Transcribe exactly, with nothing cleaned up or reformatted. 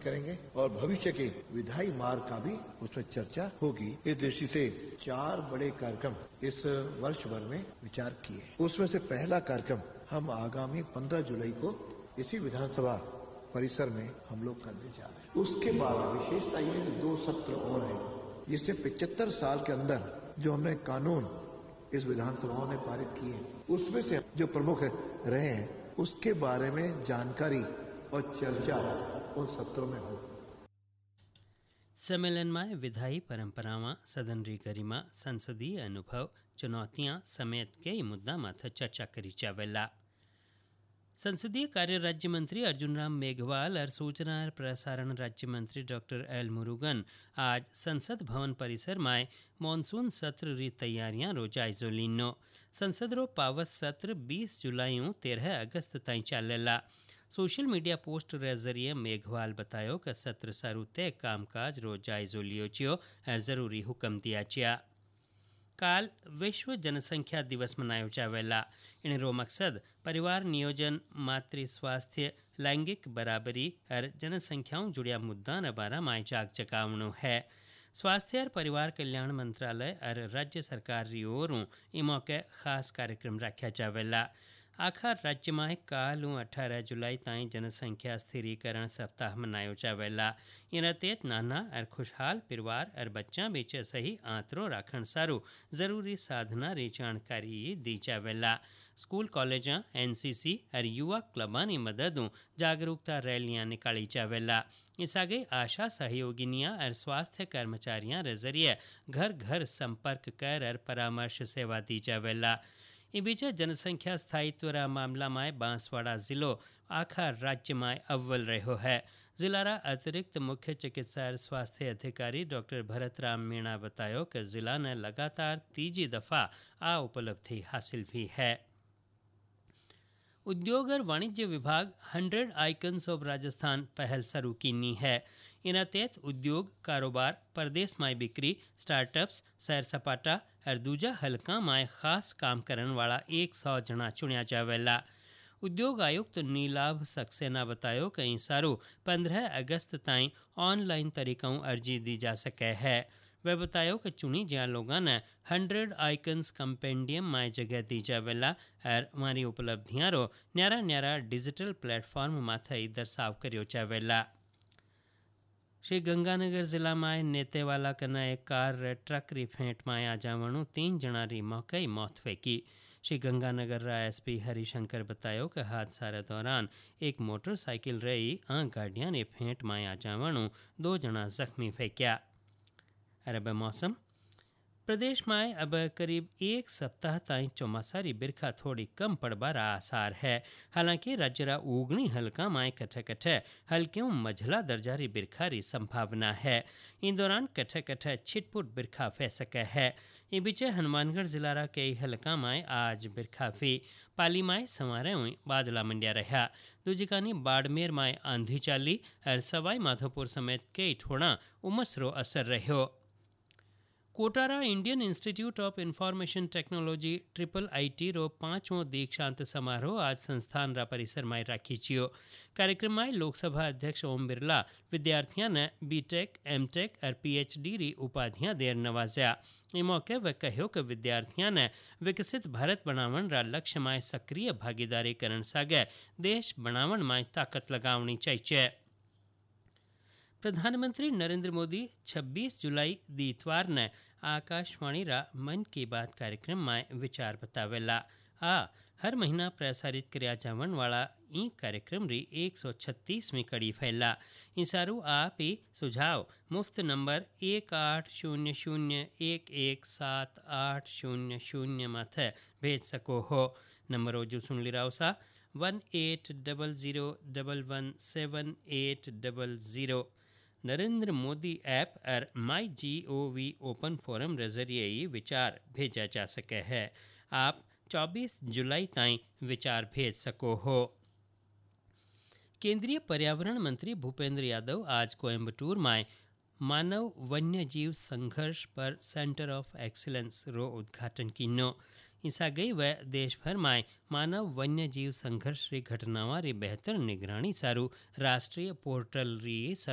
करेंगे और भविष्य के विधायी मार्ग का भी उसमें चर्चा होगी। इस दृष्टि से चार बड़े कार्यक्रम इस वर्ष भर में विचार किए। उसमें से पहला कार्यक्रम हम आगामी पंद्रह जुलाई को इसी विधानसभा परिसर में हम लोग करने जा रहे हैं। उसके बाद विशेषता यह है कि दो सत्र और है, जिससे पिचहत्तर साल के अंदर जो हमने कानून इस विधानसभाओं ने पारित किए, उसमें से जो प्रमुख रहे हैं उसके बारे में जानकारी और चर्चा उन सत्रों में हो। सम्मेलन में विधायी परंपरावां, सदन री गरिमा, संसदीय अनुभव, चुनौतियां समेत कई मुद्दा माथे चर्चा करी जावेला। संसदीय कार्य राज्य मंत्री अर्जुन राम मेघवाल और सूचना और प्रसारण राज्य मंत्री डॉक्टर एल मुरुगन आज संसद भवन परिसर में मानसून सत्र री तैयारियां रो जायजो लीनो। संसद रो पावत सत्र बीस जुलाई तेरह अगस्त ताईं चालेला। सोशल मीडिया पोस्ट रे जरिए मेघवाल बतायो कि सत्र शुरू तय कामकाज रो जायजो लियो चियो और जरूरी हुक्म दिया चिया। काल विश्व जनसंख्या दिवस मनायो जावेला। इन रो मकसद परिवार नियोजन, मातृ स्वास्थ्य, लैंगिक बराबरी और जनसंख्याओं जुड़िया मुद्दा न बारा माय जाग जगावणो है। स्वास्थ्य और परिवार कल्याण मंत्रालय और राज्य सरकार री ओरों इ मौके खास कार्यक्रम रखा जावेला। आखिर राज्य में काल अठारह जुलाई ताईं जनसंख्या स्थिरीकरण सप्ताह मनायो जावेला। इन तहत नाना और खुशहाल परिवार और बच्चा बीच सही आंतरो राखण सारू जरूरी साधना री जानकारी दी जावेला। स्कूल, कॉलेजा, एनसीसी और युवा क्लबां नी मददों जागरूकता रैलियां निकाली जावेला। इस आगे आशा सहयोगिनियां और स्वास्थ्य कर्मचारियों के जरिए घर घर संपर्क कर और परामर्श सेवा दी जावेला। इ बीच जनसंख्या स्थायित्व रा मामला में बांसवाड़ा जिलो आखिर राज्य में अव्वल रहो है। जिला अतिरिक्त मुख्य चिकित्सा और स्वास्थ्य अधिकारी डॉक्टर भरत राम मीणा बतायो कि जिला ने लगातार तीजी दफा आ उपलब्धि हासिल भी है। उद्योग और वाणिज्य विभाग हंड्रेड आइकन्स ऑफ राजस्थान पहल शुरू कीनी है। इन तहत उद्योग, कारोबार, परदेश में बिक्री, स्टार्टअप्स, सैर सपाटा और दूजा हलका में खास काम करने वाला एक सौ जना चुनिया जावेला। उद्योग आयुक्त नीलाभ सक्सेना बतायो कि इन सारू पंद्रह अगस्त ताईं ऑनलाइन तरीकों अर्जी दी जा सके है। वे बतायो कि चुनी ज्या लोगों ने हंड्रेड आइकन्स कंपेंडियम में जगह दी जावेला और हमारी उपलब्धियां रो न्यारा न्यारा डिजिटल प्लेटफॉर्म माथे दर्शाव करियो जावेला। श्री गंगानगर जिला में नेतेवाला कना एक कार रे ट्रक री फेंट में आ जावणु तीन जना री मौके मौत फेंकी। श्री गंगानगर रा एसपी हरिशंकर बतायो कि हादसा रे दौरान एक मोटरसाइकिल रही आ गाड़ियां ने फेंट में आ जावणु दो जना जख्मी फेंक्या। अरब मौसम प्रदेश में अब करीब एक सप्ताह ताईं चौमासारी बिरखा थोड़ी कम पड़बारा आसार है। हालांकि राज्यरा उगनी हल्का में कठे कठे हल्क्यों मझला दर्जारी बिरखारी संभावना है। इन दौरान कठे कठे छिटपुट बिरखा फे सके है। इन बीचे हनुमानगढ़ जिला रा कई हल्का में आज बिरखा फी। पाली में सवारे हुई बादला मंडिया रहा। दूजिकानी बाड़मेर में आंधी चाली और सवाई माधोपुर समेत कई ठोड़ा उमस रो असर रहो। Kotra Indian institute of information technology triple IT रो पांचवों दीक्षांत समारोह आज संस्थान रा परिसर में राखी चियो। कार्यक्रम में लोकसभा अध्यक्ष ओम बिरला विद्यार्थियों ने बीटेक, एमटेक और पीएचडी री उपाधियां देर नवाजा। इस मौके वे कहो कि विद्यार्थियों ने विकसित भारत बनावन रा लक्ष्य में सक्रिय भागीदारी करण सागे देश बनावन में ताकत लगावनी चाहिए। प्रधानमंत्री नरेंद्र मोदी छब्बीस जुलाई दी इतवार ने आकाशवाणी रा मन की बात कार्यक्रम में विचार बतावेला। आ हर महीना प्रसारित किया जावन वाला ई कार्यक्रम री एक सौ छत्तीसवीं कड़ी फैला। इंसारू आप ही सुझाव मुफ्त नंबर एक आठ शून्य शून्य एक एक सात आठ शून्य शून्य माथे भेज सको हो। नंबर जो सुन ली राव सा one eight double zero double one seven eight double zero. Narendra Modi app और माई जी ओ वी ओपन फोरम के जरिए ही विचार भेजा जा सके है। आप चौबीस जुलाई ताईं विचार भेज सको हो। केंद्रीय पर्यावरण मंत्री भूपेंद्र यादव आज कोयम्बटूर में मानव वन्य जीव संघर्ष पर सेंटर ऑफ एक्सीलेंस रो उद्घाटन किनो। इसा गई वह देश भर में मानव वन्य जीव संघर्ष री घटनावां री बेहतर निगरानी सारू राष्ट्रीय पोर्टल री